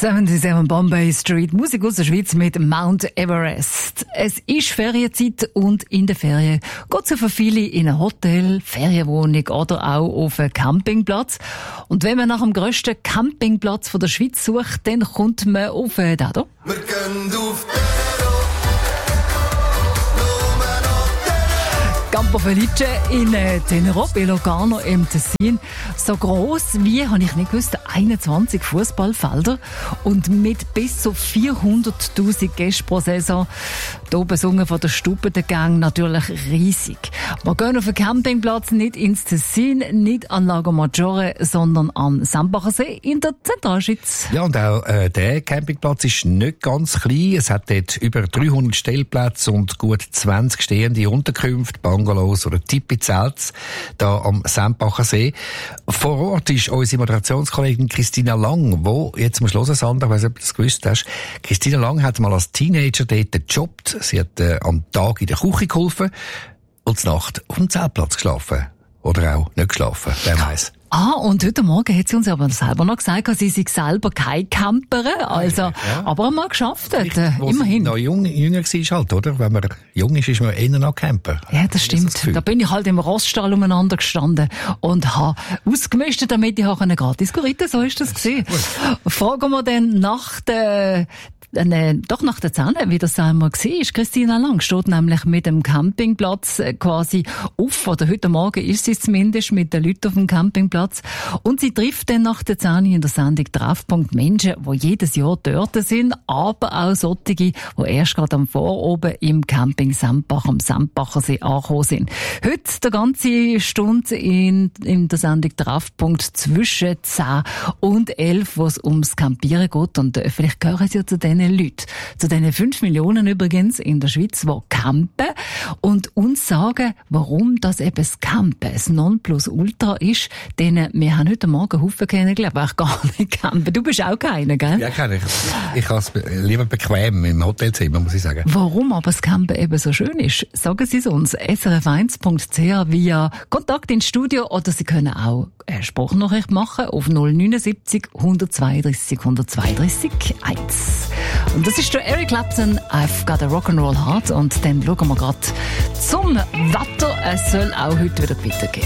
77 Bombay Street, Musik aus der Schweiz mit Mount Everest. Es ist Ferienzeit und in der Ferien geht es für viele in ein Hotel, Ferienwohnung oder auch auf einen Campingplatz. Und wenn man nach dem grössten Campingplatz von der Schweiz sucht, dann kommt man auf den hier. Wir gehen auf Campo Felice in Tenerop, in Lugano im Tessin. So gross wie, habe ich nicht gewusst, 21 Fußballfelder und mit bis zu 400'000 Gästen pro Saison. Hier besungen von der Stube der Gang, natürlich riesig. Wir gehen auf den Campingplatz nicht ins Tessin, nicht an Lago Maggiore, sondern an Sempacher See in der Zentralschweiz. Ja, und auch der Campingplatz ist nicht ganz klein. Es hat dort über 300 Stellplätze und gut 20 stehende Unterkünfte, Bungalows oder Tipi-Zelts da am Sempacher See. Vor Ort ist unsere Moderationskollegin Christina Lang, wo jetzt musst du hören, Sandra, ich weiss nicht, ob du das gewusst hast. Christina Lang hat mal als Teenager dort gejobbt. Sie hat am Tag in der Küche geholfen und zur Nacht auf dem Zeltplatz geschlafen. Oder auch nicht geschlafen, wer weiss. Und heute Morgen hat sie uns aber selber noch gesagt, sie sei selber keine Camperin, also, ja. Aber mal geschafft hat, immerhin. Noch jünger war halt, oder? Wenn man jung ist man eher noch Camper. Ja, das stimmt. Da bin ich halt im Roststall umeinander gestanden und habe ausgemischt, damit ich auch gratis reiten. So ist das gewesen. Fragen wir dann nach der nach der 10, wie das einmal war. Christina Lang steht nämlich mit dem Campingplatz quasi auf, oder heute Morgen ist sie zumindest mit den Leuten auf dem Campingplatz. Und sie trifft dann nach der 10 in der Sendung Treffpunkt Menschen, die jedes Jahr dort sind, aber auch solche, die erst gerade am Voroben im Camping Sempach, am Sempacher See angekommen sind. Heute die ganze Stunde in der Sendung Treffpunkt zwischen 10 und 11, wo es ums Campieren geht. Und vielleicht gehören sie ja zu diesen Leuten, zu diesen 5 Millionen übrigens in der Schweiz, die campen und uns sagen, warum das eben das Campen das Nonplusultra ist. Denn wir haben heute Morgen Haufen kennengelernt, die gar nicht campen. Du bist auch keiner, gell? Ja, kann ich. Ich habe es lieber bequem im Hotelzimmer, muss ich sagen. Warum aber das Campen eben so schön ist, sagen Sie es uns. srf1.ch via Kontakt ins Studio oder Sie können auch eine Sprachnachricht machen auf 079 132 132 1. Und das ist der Eric Clapton, I've got a Rock'n'Roll Heart. Und dann schauen wir gerade zum Wetter. Es soll auch heute wieder weitergehen.